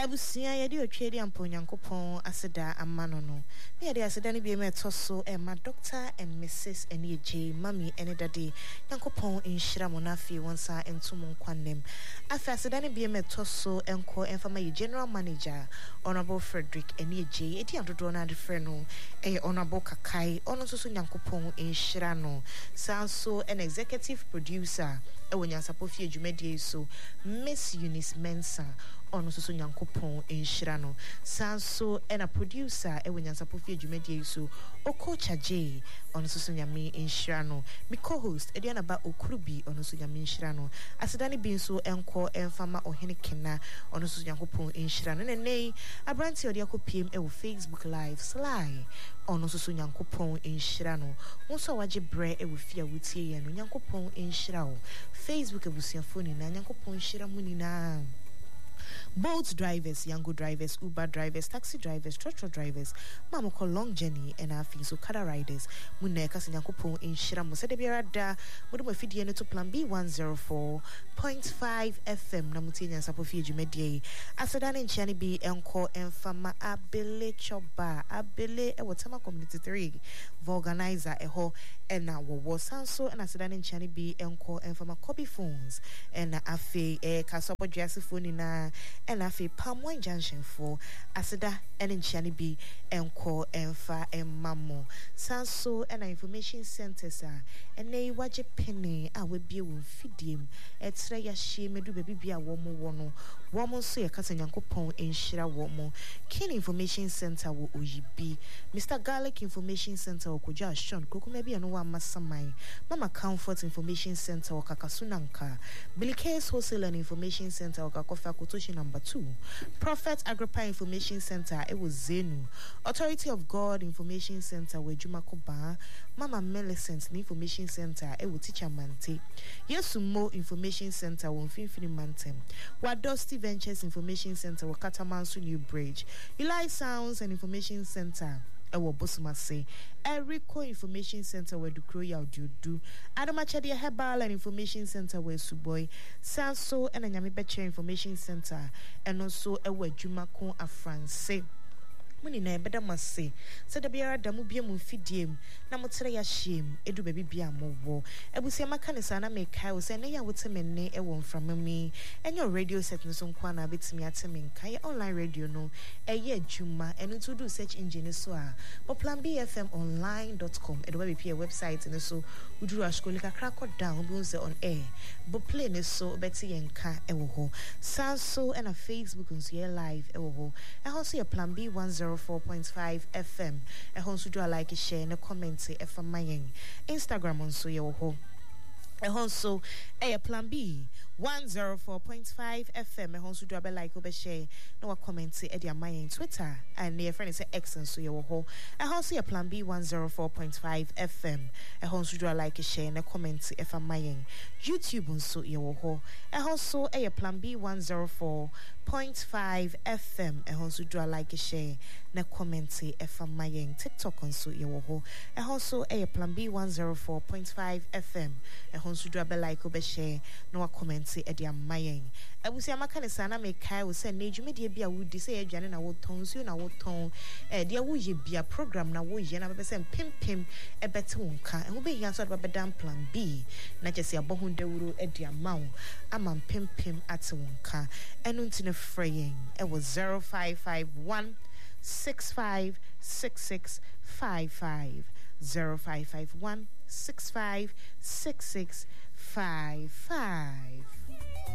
Abusia yɛde otwedi ampo Nyankopɔn aseda amano no. Ne yɛde aseda ne bi emetoso ma Dr. and Mrs. J Mami ene dade Nyankopɔn inhyira mo na afi wonsa entum nkwanem. Afi aseda ne bi emetoso enko enfama ye General Manager Honorable Frederick J edi adodo na de frɛ no Honorable Kakai ono so Nyankopɔn inhyira no. Sanso an executive producer ewo Nyansapo fie dwumadie so Miss Eunice Mensah ono so Nyankopɔn inhyira no. Sanso and a producer ewo Nyansapo fie dwumadie so Okocha J ono so Nyame inhyira no. Mi co-host Ediana ba Okurubi ono so Nyame inhyira no. Asedane bi nso enko enfama ohene kena ono so Nyankopɔn inhyira no. Nene abranti odi akopiem ewo Facebook live Sly ono so Nyankopɔn inhyira no. Wonso waje bre ewo fie wutie ye no Nyankopɔn inhyira wo. Facebook ebusuafo ni na Nyankopɔn inhyira mu ni na. Bolt drivers, Yango drivers, Uber drivers, taxi drivers, trotro drivers, Mamoko long journey, and Afi so Kada riders. Muneka Sinyankopon in Shiramu Sedebiarada, Mudumo Fidiano to Plan B104.5 FM, Namutian Sapofi Jumedie, Asadan and Chani B, Enko, and Fama Abele Choba, Abele, Watama Community 3, Vorganizer, Eho, and now was Sanso, and Asadan and Chani B, Enko, and Fama copy phones, and Afi, Kasopo Jazzy Funina. And afi Palm Junction for Asada and Chani B Enko Enfa and Mamo Sanso and information centers are and they waje penny I will be with Fidim etra ya she medu baby a womo so ya kasa Nyankopɔn enhyira womo Kin Information Center wo oyibi Mr. Garlic Information Center wo Koja Sean kokuma bi eno wa masamai Mama Comfort Information Center wo Kakasunanka Billy Case Wholesale and Information Center wo Kakofa Kotoshi number 2 Prophet Agrippa Information Center it was Zenu Authority of God Information Center we Jumakoba Mama Millicent Information Center it was Teacher Mante Yesumo Information Center wo Mfimfini Mantem Wadosti Ventures Information Center wo Katamansu New Bridge Eli Sounds and Information Center ewo Bosumase Eriko Information Center where Dukroya Dudu Adamachadi Herbal and Information Center where Suboy Sanso and Anyami Beche Information Center and also ewo Jumako Afranse Muni na ebeda mase se da biara da mu bia mu fidiem na motere ya shame edu baby bia mowo ebusia maka ne sana me kai o se ne ya wotemenne ewo mframami enyo radio set no so nkwa na betimi ateme kai online radio no eye adwuma eno to do search engine so a planbfmonline.com edo baby pia website ne so uduru ashkoli kakra ko down bi on air bo play ne so beti yenka ewo ho sanso and a Facebook on so live ewo ho e ho so plan B104.5 FM. E honsu do like share and comment FM mayen. Instagram on so yo ho. E honsu plan B 104.5 FM. E honsu do like obe share no comment e dia mayen Twitter and near friend say X and so yo ho. E honsu plan B 104.5 FM. E honsu do like share and comment FM mayen. YouTube on so yo ho. E honsu plan B 104.5 FM. E honsu do like share na comment FM mayen. TikTok on so yo ho. E honsu plan B 104.5 FM. E honsu do like obe share no comment e dia mayen. Abusi amaka ne sana me kai wo se na dwumedie bia wo di se adwane na wo ton so na wo ton dia wo ye bia program na wo ye na be se pempem e bete wo nka e ho be hia so da be dan plan B na chese abohu dawuro e dia mawo ama pempem ate wo nka enu ntine freying e wo 0551 656655 0551 656655